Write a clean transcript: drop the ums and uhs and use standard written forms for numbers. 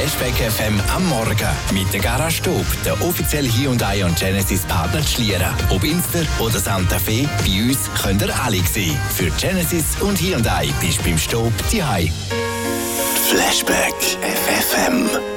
Flashback FM am Morgen mit der Garage Staub, der offizielle Hyundai und Genesis Partner Schlieren. Ob Inster oder Santa Fe, bei uns könnt ihr alle sehen. Für Genesis und Hyundai bist du beim Staub zu Hause. Flashback FM.